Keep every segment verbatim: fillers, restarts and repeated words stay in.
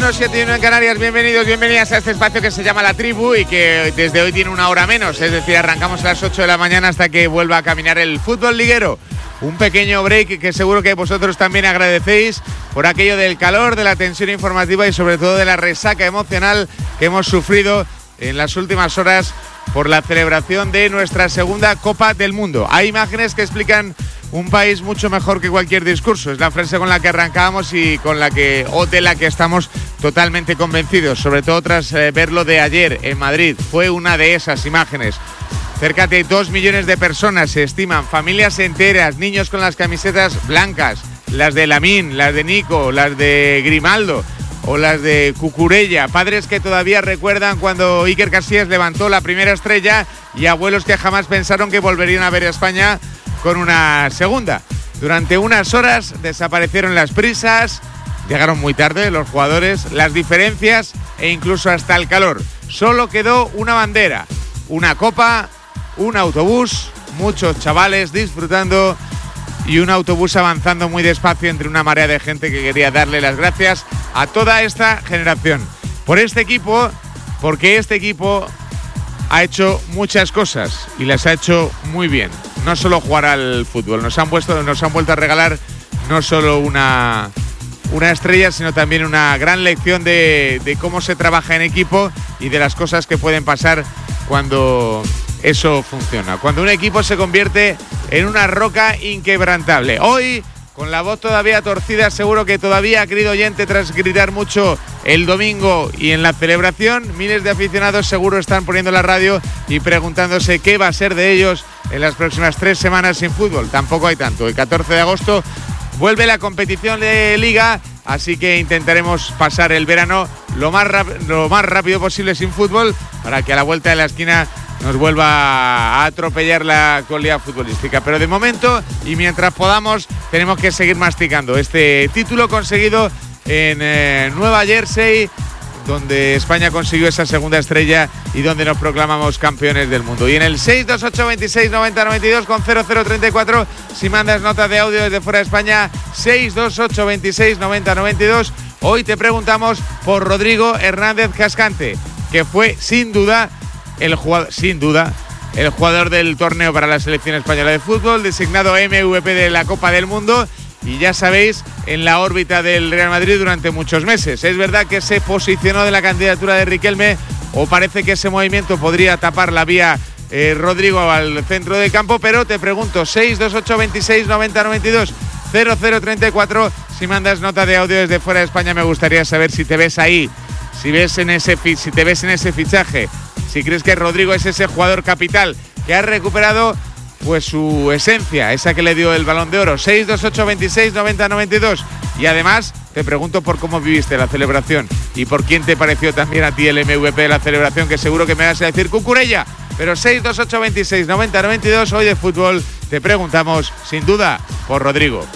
uno, siete y uno en Canarias. Bienvenidos, bienvenidas a este espacio que se llama La Tribu y que desde hoy tiene una hora menos. Es decir, arrancamos a las ocho de la mañana hasta que vuelva a caminar el fútbol liguero. Un pequeño break que seguro que vosotros también agradecéis por aquello del calor, de la tensión informativa y sobre todo de la resaca emocional que hemos sufrido en las últimas horas por la celebración de nuestra segunda Copa del Mundo. Hay imágenes que explican un país mucho mejor que cualquier discurso. Es la frase con la que arrancábamos y con la que, o de la que estamos totalmente convencidos, sobre todo tras eh, verlo de ayer en Madrid. Fue una de esas imágenes. Cerca de dos millones de personas se estiman, familias enteras, niños con las camisetas blancas, las de Lamín, las de Nico, las de Grimaldo o las de Cucurella, padres que todavía recuerdan cuando Iker Casillas levantó la primera estrella y abuelos que jamás pensaron que volverían a ver a España con una segunda. Durante unas horas desaparecieron las prisas, llegaron muy tarde los jugadores, las diferencias e incluso hasta el calor. Solo quedó una bandera, una copa, un autobús, muchos chavales disfrutando y un autobús avanzando muy despacio entre una marea de gente que quería darle las gracias a toda esta generación. Por este equipo, porque este equipo ha hecho muchas cosas y las ha hecho muy bien. No solo jugar al fútbol, nos han, puesto, nos han vuelto a regalar no solo una, una estrella, sino también una gran lección de, de cómo se trabaja en equipo y de las cosas que pueden pasar cuando eso funciona. Cuando un equipo se convierte en una roca inquebrantable. Hoy, con la voz todavía torcida, seguro que todavía, querido oyente, tras gritar mucho el domingo y en la celebración, miles de aficionados seguro están poniendo la radio y preguntándose qué va a ser de ellos en las próximas tres semanas sin fútbol. Tampoco hay tanto. El catorce de agosto vuelve la competición de Liga, así que intentaremos pasar el verano lo más, rap- lo más rápido posible sin fútbol para que a la vuelta de la esquina nos vuelva a atropellar la actualidad futbolística. Pero de momento, y mientras podamos, tenemos que seguir masticando este título conseguido en eh, Nueva Jersey, donde España consiguió esa segunda estrella y donde nos proclamamos campeones del mundo. Y en el seis dos ocho veintiséis noventa noventa y dos con cero cero treinta y cuatro, si mandas nota de audio desde fuera de España, seis dos ocho veintiséis noventa noventa y dos. Hoy te preguntamos por Rodrigo Hernández Cascante, que fue sin duda el jugador, sin duda, el jugador del torneo para la selección española de fútbol, designado M V P de la Copa del Mundo y ya sabéis, en la órbita del Real Madrid durante muchos meses. Es verdad que se posicionó de la candidatura de Riquelme, o parece que ese movimiento podría tapar la vía eh, Rodrigo al centro de campo, pero te pregunto, seis dos ocho veintiséis noventa noventa y dos cero cero treinta y cuatro, si mandas nota de audio desde fuera de España, me gustaría saber si te ves ahí, si ves en ese si te ves en ese fichaje. Si crees que Rodrigo es ese jugador capital que ha recuperado pues su esencia, esa que le dio el Balón de Oro. seis dos ocho veintiséis noventa noventa y dos. Y además te pregunto por cómo viviste la celebración y por quién te pareció también a ti el M V P de la celebración, que seguro que me vas a decir Cucurella. Pero seis dos ocho veintiséis noventa noventa y dos, hoy de fútbol te preguntamos sin duda por Rodrigo.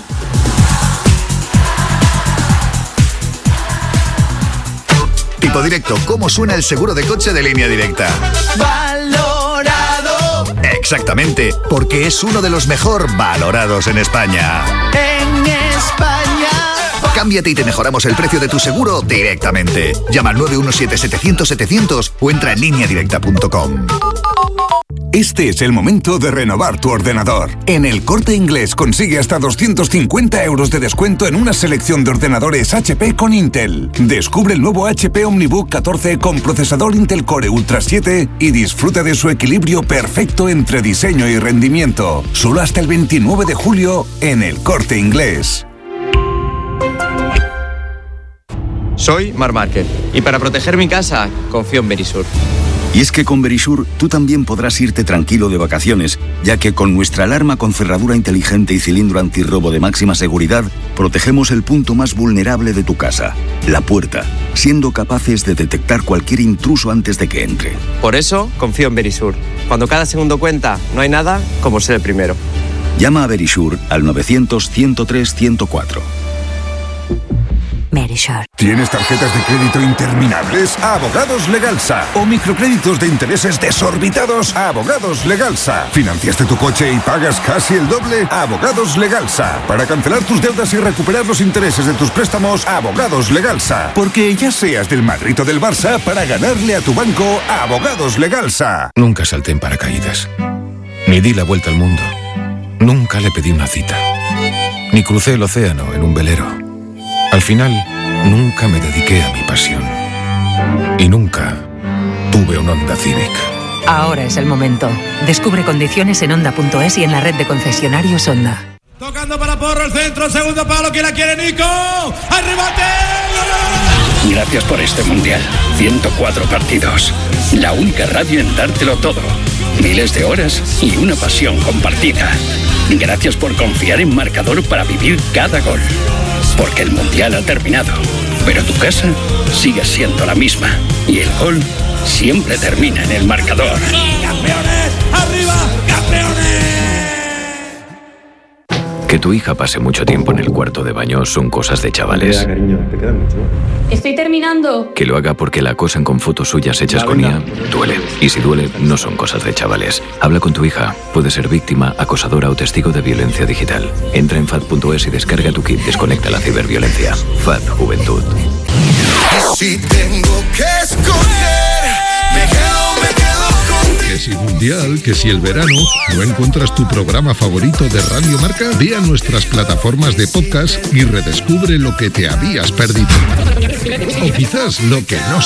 Tipo Directo, ¿cómo suena el seguro de coche de Línea Directa? Valorado. Exactamente, porque es uno de los mejor valorados en España. En España. Cámbiate y te mejoramos el precio de tu seguro directamente. Llama al nueve uno siete setecientos setecientos o entra en línea directa punto com. Este es el momento de renovar tu ordenador. En El Corte Inglés consigue hasta doscientos cincuenta euros de descuento en una selección de ordenadores H P con Intel. Descubre el nuevo H P OmniBook catorce con procesador Intel Core Ultra siete y disfruta de su equilibrio perfecto entre diseño y rendimiento. Solo hasta el veintinueve de julio en El Corte Inglés. Soy Marc Márquez y para proteger mi casa confío en Verisur. Y es que con Verisur tú también podrás irte tranquilo de vacaciones, ya que con nuestra alarma con cerradura inteligente y cilindro antirrobo de máxima seguridad, protegemos el punto más vulnerable de tu casa, la puerta, siendo capaces de detectar cualquier intruso antes de que entre. Por eso confío en Verisur. Cuando cada segundo cuenta, no hay nada como ser el primero. Llama a Verisur al novecientos ciento tres ciento cuatro. Verisure. ¿Tienes tarjetas de crédito interminables? Abogados Legalsa. ¿O microcréditos de intereses desorbitados? Abogados Legalsa. ¿Financiaste tu coche y pagas casi el doble? Abogados Legalsa. Para cancelar tus deudas y recuperar los intereses de tus préstamos, Abogados Legalsa. Porque ya seas del Madrid o del Barça, para ganarle a tu banco, Abogados Legalsa. Nunca salté en paracaídas. Ni di la vuelta al mundo. Nunca le pedí una cita. Ni crucé el océano en un velero. Al final, nunca me dediqué a mi pasión. Y nunca tuve un Honda Civic. Ahora es el momento. Descubre condiciones en Honda punto es y en la red de concesionarios Honda. Tocando para Porro, el centro, segundo palo, ¿quién la quiere, Nico? ¡Arrebate! Gracias por este mundial. ciento cuatro partidos. La única radio en dártelo todo. Miles de horas y una pasión compartida. Gracias por confiar en Marcador para vivir cada gol. Porque el mundial ha terminado, pero tu casa sigue siendo la misma. Y el gol siempre termina en el marcador. ¡Campeones! ¡Arriba! ¡Campeones! Que tu hija pase mucho tiempo en el cuarto de baño son cosas de chavales. Estoy terminando. Que lo haga porque la acosan con fotos suyas hechas con I A duele. Y si duele, no son cosas de chavales. Habla con tu hija. Puede ser víctima, acosadora o testigo de violencia digital. Entra en fad punto es y descarga tu kit Desconecta la ciberviolencia. Fad Juventud. Si tengo que escoger, me quedo, me quedo contigo. Que si mundial, que si el verano, ¿no encuentras tu programa favorito de Radio Marca? Ve a nuestras plataformas de podcast y redescubre lo que te habías perdido. O quizás lo que no